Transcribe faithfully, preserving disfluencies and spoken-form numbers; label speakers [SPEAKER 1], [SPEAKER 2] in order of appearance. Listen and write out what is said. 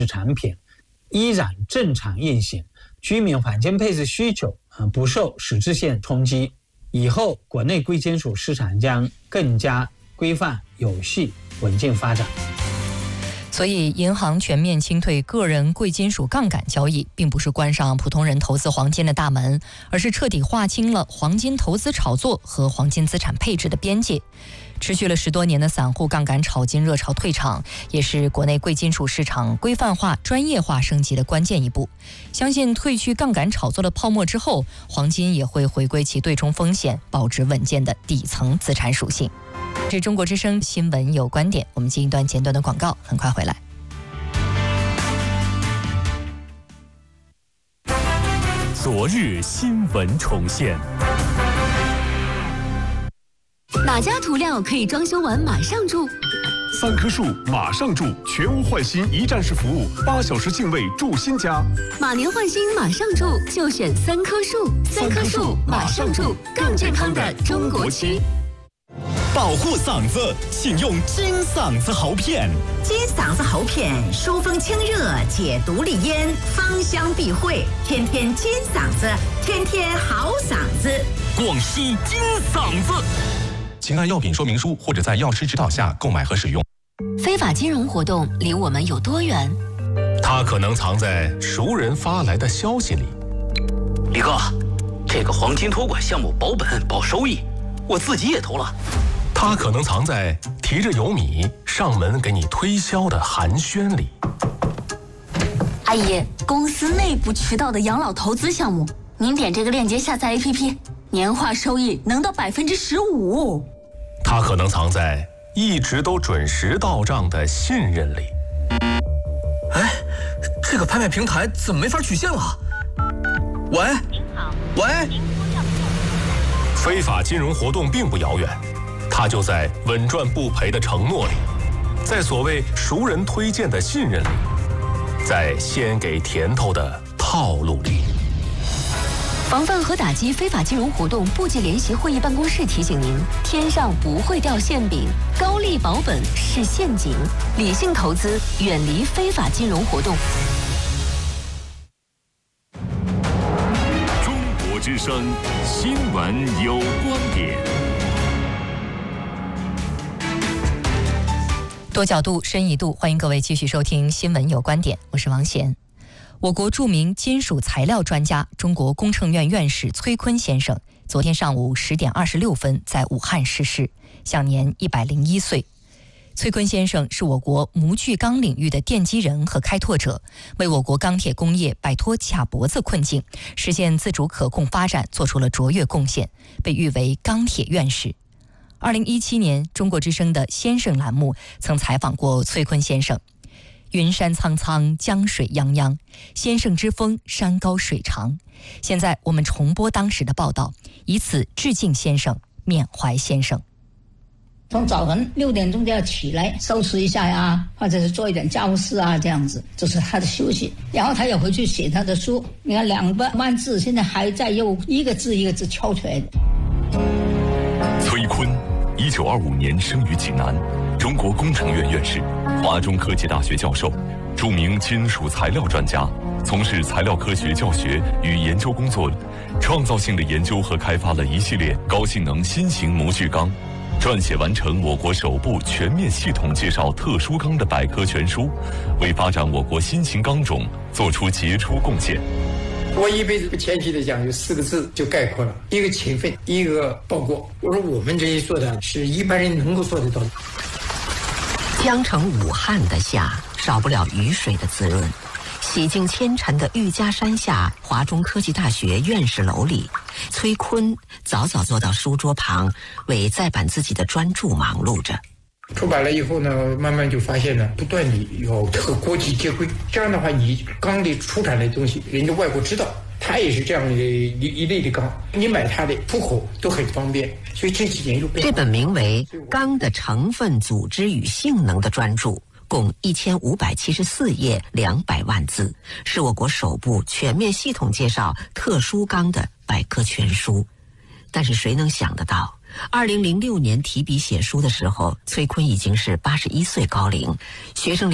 [SPEAKER 1] 产品依然正常运行，居民环境配置需求不受实质性冲击。以后国内贵金属市场将更加规范、有序、稳健发展。
[SPEAKER 2] 所以，银行全面清退个人贵金属杠杆交易，并不是关上普通人投资黄金的大门，而是彻底划清了黄金投资炒作和黄金资产配置的边界。持续了十多年的散户杠杆炒金热潮退场，也是国内贵金属市场规范化、专业化升级的关键一步。相信褪去杠杆炒作的泡沫之后，黄金也会回归其对冲风险、保值稳健的底层资产属性。这是中国之声新闻有观点，我们进一段简短的广告，很快回来。
[SPEAKER 3] 昨日新闻重现。
[SPEAKER 4] 哪家涂料可以装修完马上住？
[SPEAKER 5] 三棵树马上住，全屋换新一站式服务，八小时净位住新家。
[SPEAKER 4] 马年换新马上住，就选三棵树。三棵树马上住，更健康的中国区。
[SPEAKER 3] 保护嗓子，请用金嗓子喉片。
[SPEAKER 6] 金嗓子喉片，疏风清热，解毒利咽，芳香避秽，天天金嗓子，天天好嗓子。
[SPEAKER 3] 广西金嗓子。
[SPEAKER 7] 请按药品说明书或者在药师指导下购买和使用。
[SPEAKER 4] 非法金融活动离我们有多远？
[SPEAKER 8] 它可能藏在熟人发来的消息里。
[SPEAKER 9] 李哥，这个黄金托管项目保本保收益，我自己也投了。
[SPEAKER 8] 它可能藏在提着油米上门给你推销的寒暄里。
[SPEAKER 4] 阿姨，公司内部渠道的养老投资项目，您点这个链接下载 A P P， 年化收益能到百分之十五。
[SPEAKER 8] 它可能藏在一直都准时到账的信任里。
[SPEAKER 10] 哎，这个拍卖平台怎么没法取现了？喂，您好，喂，
[SPEAKER 8] 非法金融活动并不遥远，它就在稳赚不赔的承诺里，在所谓熟人推荐的信任里，在先给甜头的套路里。
[SPEAKER 4] 防范和打击非法金融活动部级联席会议办公室提醒您：天上不会掉馅饼，高利保本是陷阱，理性投资，远离非法金融活动。
[SPEAKER 3] 中国之声新闻有观点。
[SPEAKER 2] 多角度、深一度，欢迎各位继续收听《新闻有观点》，我是王贤。我国著名金属材料专家、中国工程院院士崔坤先生，昨天上午十点二十六分在武汉逝世，享年一百零一岁。崔坤先生是我国模具钢领域的奠基人和开拓者，为我国钢铁工业摆脱卡脖子困境，实现自主可控发展做出了卓越贡献，被誉为钢铁院士。二零一七年，中国之声的先生栏目曾采访过崔坤先生。云山苍苍，江水泱泱，先生之风，山高水长。现在我们重播当时的报道，以此致敬先生，缅怀先生。
[SPEAKER 11] 从早晨六点钟就要起来收拾一下呀，或者是做一点家务事啊，这样子，这是他的休息。然后他也回去写他的书，你看两百万字，现在还在用一个字一个字敲出来的。
[SPEAKER 7] 崔坤，一九二五年生于济南，中国工程院院士，华中科技大学教授，著名金属材料专家，从事材料科学教学与研究工作，创造性的研究和开发了一系列高性能新型模具钢，撰写完成我国首部全面系统介绍特殊钢的百科全书，为发展我国新型钢种做出杰出贡献。
[SPEAKER 12] 我一辈子谦虚的讲，有四个字就概括了：一个勤奋，一个报国。我说我们这些做的是一般人能够做得到的。
[SPEAKER 6] 江城武汉的夏，少不了雨水的滋润。洗净千尘的玉家山下，华中科技大学院士楼里，崔坤早早坐到书桌旁，为再版自己的专著忙碌着。
[SPEAKER 12] 出版了以后呢，慢慢就发现呢，不断地要这个国际接轨，这样的话，你钢的出产的东西，人家外国知道，它也是这样的一一类的钢，你买它的出口都很方便，所以这几年就变。
[SPEAKER 6] 这本名为《钢的成分、组织与性能》的专著，共一千五百七十四页，两百万字，是我国首部全面系统介绍特殊钢的百科全书。但是谁能想得到，二零零六年提笔写书的时候，崔坤已经是八十一岁高龄，学生